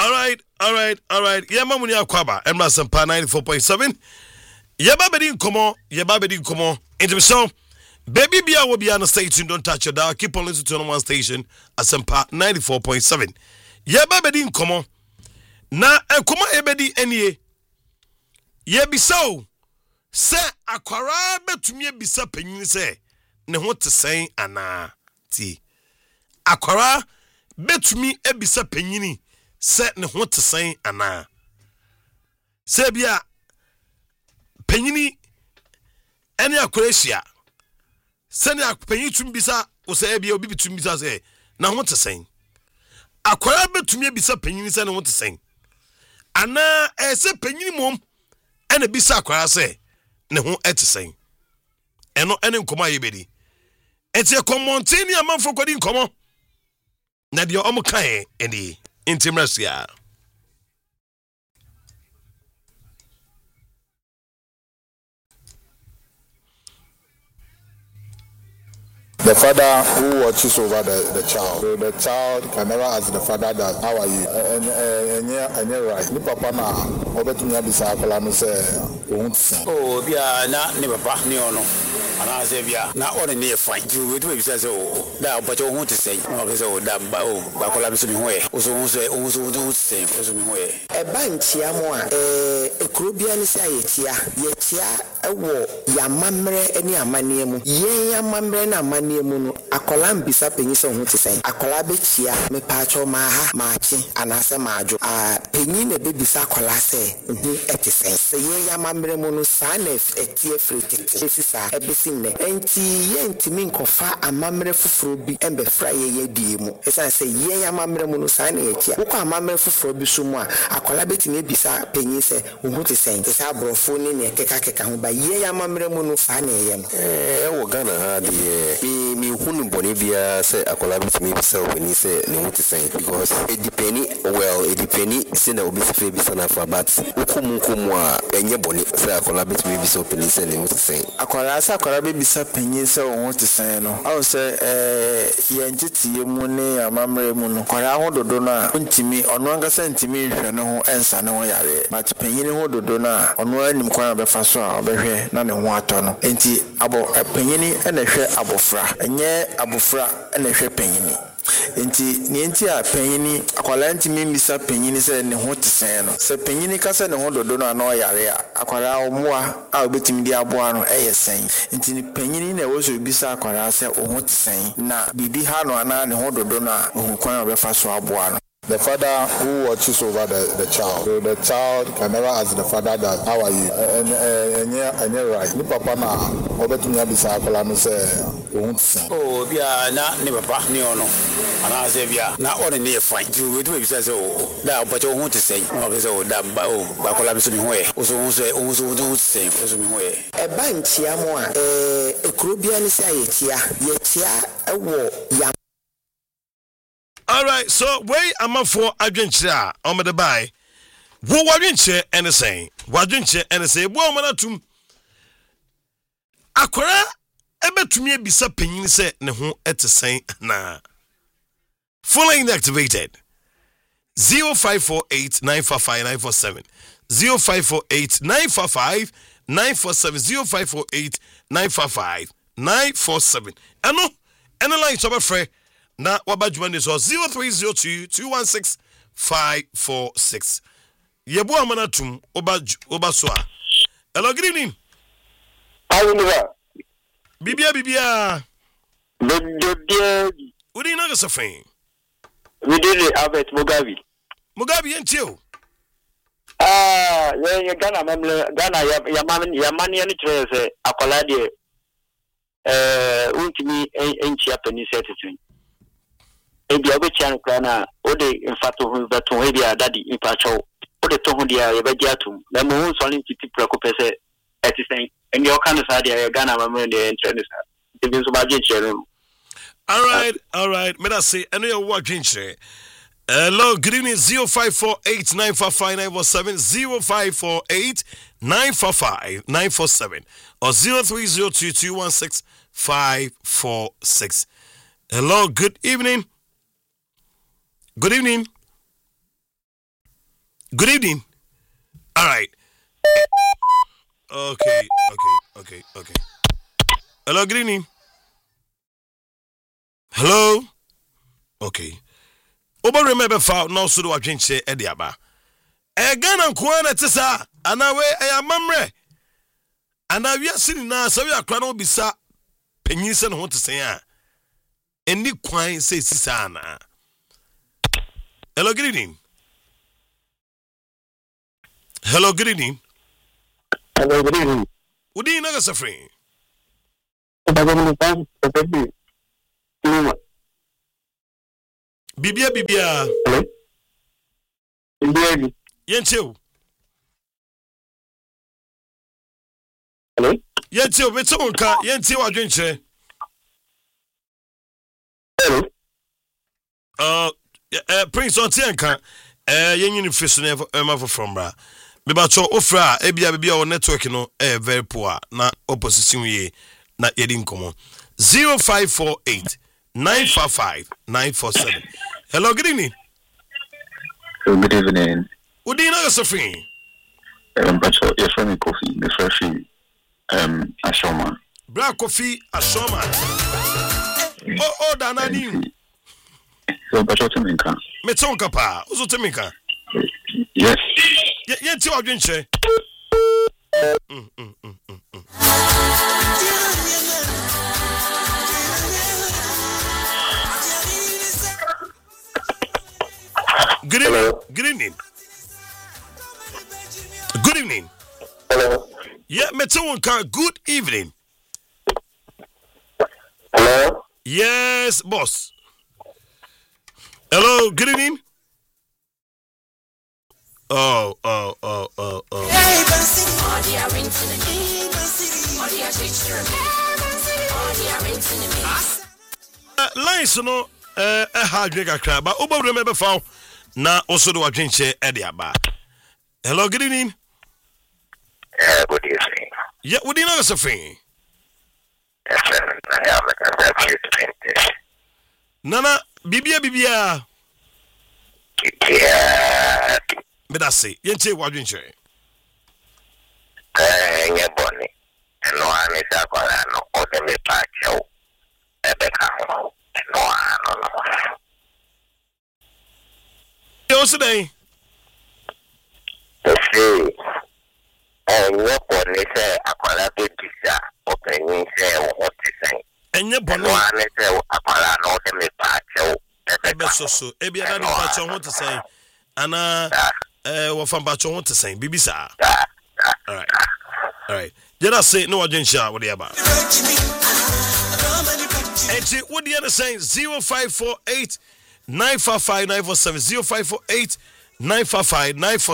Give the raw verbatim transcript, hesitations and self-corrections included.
All right, all right, all right. Yeah, Mamuni Akwaba, Emma Sampa ninety-four point seven. Yeah, Babadi Nkomo, yeah, Babadi Nkomo. Into so, baby Bia will be on the station. Don't touch your dial. Keep on listening to on one station. Asampa ninety-four point seven. Yeah, Babadi Nkomo. Na Nkomo ebedi enye. Yeah, be so. Say akwara betumi ebisa panyin say ne ho te sen ana ti. Akwara betumi ebisa panyini say ne ho te sen ana. Say bia panyini ene akwara hia. Say ne panyin tumi bisa o say bia obi bitumi bisa say na ho te sen. Akwara betumi ebisa panyini say ne ho te sen. Ana e say panyini mom ene bisa akwara say ne ho etisen eno ene nkoma yebedi etie komontini amanfo kwadi nkomo na de omo kan eni intimasia. The father who watches over the, the child. So the child can never ask the father that, how are you? And and yeah, and you're right. Ni papa na obetunya bisa akola no say ohun tse. Oh, bia na ni papa ni ono. Ana say bia na one ni e fine. You we do bisa say oh, da but ohun tse. No be say oh da ba oh, ba akola bi so mi ho e. O so ohun so ohun so ohun tse, o so mi ho e. E ba ntia mo a eh ekro bia ni say yetia. Yetia ewo yamamre eni amane mu. Yen yamamre na amane mu no akola mbisa penyi se ho te sen akola be chia me paacho ma ha ma chi anase maajo a penyi na be bisa akola se hu etisen se ye ya mamre mu no sa na etie friti sisa ebisi ne enti ye ntimi nkofa amamre fufuro bi embe fra ye ye die mu esa se ye ya mamre mu no sa na etia wo kwa amamre fufuro bi so mu a akola betimi bisa penyi se hu te sen sa brofo ni ne keka keka ho ba ye ya mamre mu no sa na ye no eh wo Ghana ha de mi hunu bonibia say akola bitimi bisa obani say ne ho te sen because it depend well it depend say na obi se bisa na for but ukumu kumu a enye boni say akola bitimi bisa obani say ne ho te sen akola say akola be bisa penyi say ho te sen no I say eh ye ntitie mu ne amamre mu no akola ho dodo na ntimi ono anga say ntimi hwe ne ho ensa ne ho yare but penyi ne ho dodo na ono anim kwa be fa so a obehwe na ne ho ato no enti abo penyi ni na hwe abofra enye abofra na hwe panyini enti ni enti a panyini akwala ntimi mbisa panyini se ne ho tesen no se panyini kasa ne ho dodo na na oyare a akwala omoa a obetimi di aboa no eyesen enti ni panyini na wo so bisa akwala se o ho tesen na bibi ha no ana ne ho dodo na o kwan obefa so aboa no. The father who watches over the, the child. So the child can never ask the father that, how are you? And and yeah, and you're right. Ni papa na obetunya bisa akola no say ohun tse. Oh, bia na ni papa ni ono. Ana say bia na one ni e fine. You we do bisa say oh, da but ohun tse. No be say oh, da ba oh, ba akola bi so mi ho e. O so ohun so ohun so ohun tse, o so mi ho e. E ba ntia mo a eh ekro bia ni say yetia. Yetia ewo ya. All right, so way I'm up for adventure. I'm the buy. Wo wadwenche anything. Wadwenche anything. Bo manatum. Akwara ebetumi ebisa panyin se ne ho etesen na. Full line activated. zero five four eight nine four five nine four seven. zero five four eight nine four five nine four seven. zero five four eight nine four five nine four seven. Ano, ano line so free. Na wabajuma so zero three zero two two one six five four six. Yebu amanatum oba oba soa. Hello, good evening. How are you? Bibia bibia. Bibia. Udi na ga safin. We did it Albert Mugabe. Mugabe entio. Ah, yeah, Ghana memle Ghana ya ya man ya man ya ni trese akola de eh untimi enchi apani setting. Ebi abechian krana ode infato hu veto he dia dadi impacho ode to hu dia ye beji atum na mo hu so titi prako pese etisen eni o kan sa dia ye Ghana ma de entrene sa de so ba je chere. All right, all right. Me that say I know you're watching chere. Hello, good evening. zero five four eight nine four five nine four seven. zero five four eight nine four five nine four seven or zero three zero two two one six five four six. Hello, good evening. Good evening. Good evening. All right. Okay, okay, okay, okay. Hello, good evening. Hello. Okay. Oba remember foul no so do adwenche e de aba. E Ghana nko na tesa anawe e amamre. Ana wi asini na sawi akra na obisa panyin se no ho tesen a. Eni kwan se sisa na. Hello, good evening. Hello, good evening. Hello, good evening. Udi na gasafri. Bibia bibia. Hello. Bibia. Yenchew. Hello. Yenchew beto nka yenchew adwenche. Hello. Uh uh Prince Ontienka eh yenyini fiso na emafo from bra. Bibacho ofra ebia bibia o network no eh very poor na opposition ye na yedi nkomo. zero five four eight nine five five nine four seven. Hello, good evening. So good evening. Udi na gasafri. Um, but so your friend Kofi, the first um Ashoma. Bra Kofi Ashoma. Oh oh danani. So but what you can? Me tonka pa, uzo temika. Yes. Ye ye ti odwenche. Mm mm mm mm. Good evening. Hello. Good evening. Good evening. Hello. Yeah, me tonka good evening. Hello. Yes, boss. Hello, good evening. Oh, oh, oh, oh, oh. Uh, lines no eh uh, hard nigga crab, but obo remember found na also do adwenche e de aba. Hello, good evening. Uh, good evening. Yeah, what do you know something? Yes, sir. I am a computer. Nana, bibia bibia. Yeah. But that's it. Yenche wadwenche. Eh, nye boni. No one is a colano or the me pacho. Ebeka. No one. You also day. To see. And your boni say a colado pizza. Opening say what to say. And your No bono. one is a colano or the me pacho. Ebe so so. Ebi ada ni pacho ho to say. Ana eh wo fam pacho ho to say. Bibi sa. All right. All right. Did I say no adwenche what dey about? And what the other saying zero five four eight nine five five nine four seven zero five four eight nine five five nine four